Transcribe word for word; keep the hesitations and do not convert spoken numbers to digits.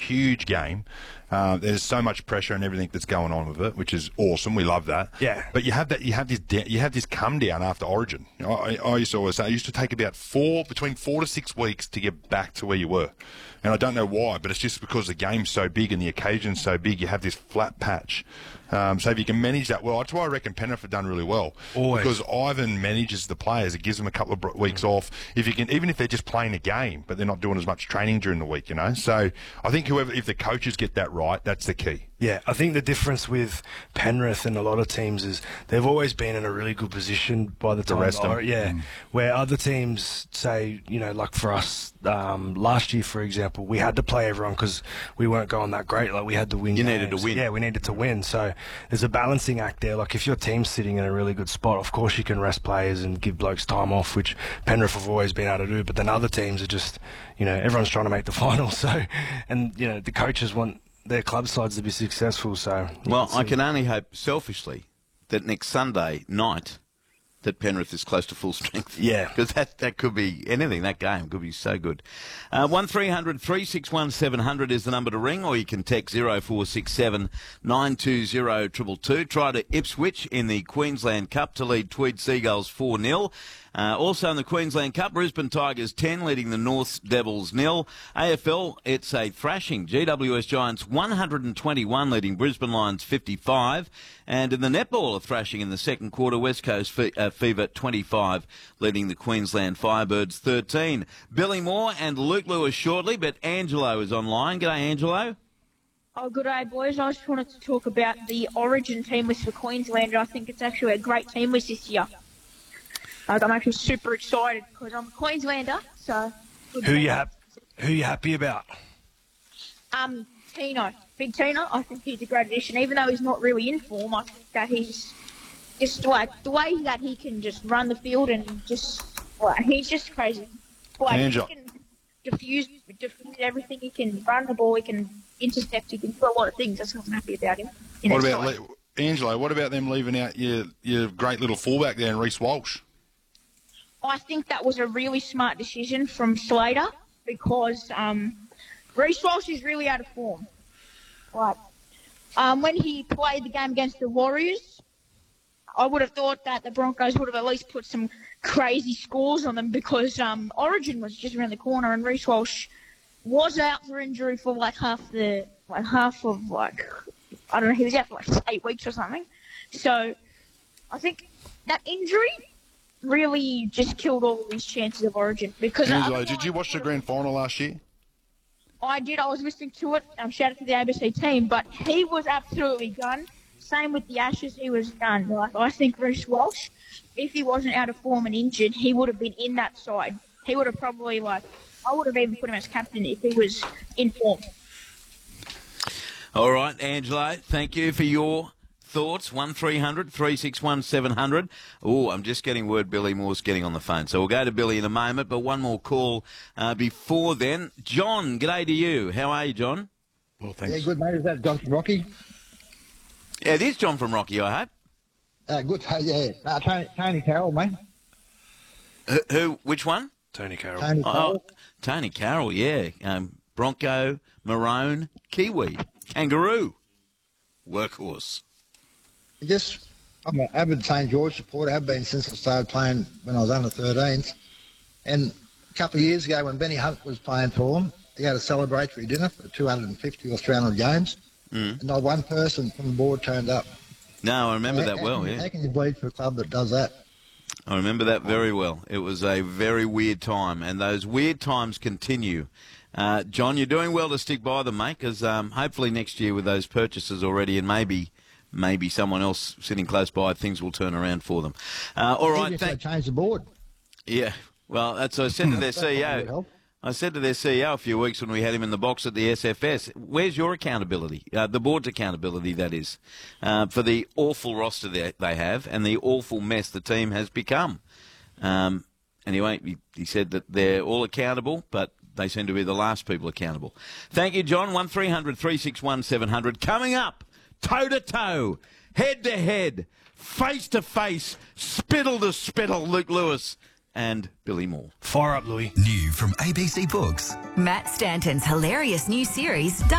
huge game. Uh, there's so much pressure and everything that's going on with it, which is awesome. We love that. Yeah. But you have that. You have this. You have this come down after Origin. You know, I, I used to always say it used to take about four, between four to six weeks to get back to where you were. And I don't know why, but it's just because the game's so big and the occasion's so big, you have this flat patch. Um, so if you can manage that well, that's why I reckon Penrith have done really well. Always. Because Ivan manages the players. It gives them a couple of weeks mm. off. If you can, even if they're just playing a game, but they're not doing as much training during the week, you know. So I think whoever, if the coaches get that right, that's the key. Yeah, I think the difference with Penrith and a lot of teams is they've always been in a really good position by the time. rest them. Yeah, mm. where other teams say, you know, like for us um, last year, for example, we had to play everyone because we weren't going that great. Like we had to win. You games. needed to win. Yeah, we needed to win. So there's a balancing act there. Like if your team's sitting in a really good spot, of course you can rest players and give blokes time off, which Penrith have always been able to do. But then other teams are just, you know, everyone's trying to make the final. So, and you know, the coaches want their club sides to be successful. So well, I can only hope selfishly that next Sunday night that Penrith is close to full strength. Yeah. Because that, that could be anything. That game could be so good. Uh, one three hundred three six one seven hundred is the number to ring, or you can text zero four six seven nine two zero two two two. Try to Ipswich in the Queensland Cup to lead Tweed Seagulls four nil. Uh, also in the Queensland Cup, Brisbane Tigers ten, leading the North Devils nil. A F L, it's a thrashing. G W S Giants one hundred twenty-one, leading Brisbane Lions fifty-five. And in the netball, a thrashing in the second quarter, West Coast Fe- uh, Fever twenty-five, leading the Queensland Firebirds thirteen. Billy Moore and Luke Lewis shortly, but Angelo is online. G'day, Angelo. Oh, good day, boys. I just wanted to talk about the Origin team list for Queensland. I think it's actually a great team list this year. Like, I'm actually super excited because I'm a Queenslander. So who you hap- who you happy about? Um, Tino, Big Tino. I think he's a great addition, even though he's not really in form. I think that he's just like the way that he can just run the field and just like he's just crazy. Like Angel. he can diffuse, diffuse everything. He can run the ball. He can intercept. He can do a lot of things. That's what I'm happy about him. What about le- Angelo? What about them leaving out your your great little fullback there, Reece Walsh? I think that was a really smart decision from Slater because um, Reece Walsh is really out of form. Like, um, when he played the game against the Warriors, I would have thought that the Broncos would have at least put some crazy scores on them because um, Origin was just around the corner and Reece Walsh was out for injury for like half the like half of like I don't know he was out for like eight weeks or something. So I think that injury really just killed all of his chances of Origin. Because Angelo, did you watch the grand final last year? I did. I was listening to it. Um, shout out to the A B C team. But he was absolutely done. Same with the Ashes. He was done. Like I think Reece Walsh, if he wasn't out of form and injured, he would have been in that side. He would have probably, like, I would have even put him as captain if he was in form. All right, Angelo, thank you for your thoughts. one three hundred three six one seven hundred. Oh, I'm just getting word Billy Moore's getting on the phone. So we'll go to Billy in a moment, but one more call uh, before then. John, g'day to you. How are you, John? Well, thanks. Yeah, good, mate. Is that John from Rocky? Yeah, it is John from Rocky, I hope. Uh, good, yeah. Uh, Tony, Tony Carroll, mate. Who, who which one? Tony Carroll. Tony Carroll. Oh, Tony Carroll, yeah. Um, Bronco, Maroon, Kiwi, Kangaroo, Workhorse. Just, I'm an avid Saint George supporter. I've been since I started playing when I was under thirteens. And a couple of years ago when Benny Hunt was playing for them, he had a celebratory dinner for two hundred fifty Australian games. Mm. And not one person from the board turned up. No, I remember how, that well, how can, yeah. How can you bleed for a club that does that? I remember that very well. It was a very weird time, and those weird times continue. Uh, John, you're doing well to stick by them, mate, because um, hopefully next year with those purchases already and maybe maybe someone else sitting close by, things will turn around for them. Uh, all right. Even if they change the board. Yeah, well, that's what I said to their C E O. I said to their C E O a few weeks when we had him in the box at the S F S, where's your accountability? Uh, the board's accountability, that is, uh, for the awful roster that they have and the awful mess the team has become. Um, anyway, he, he said that they're all accountable, but they seem to be the last people accountable. Thank you, John. one three hundred three six one seven hundred. Coming up, toe-to-toe, head-to-head, face-to-face, spittle-to-spittle, Luke Lewis and Billy Moore. Fire up, Louis. New from A B C Books. Matt Stanton's hilarious new series,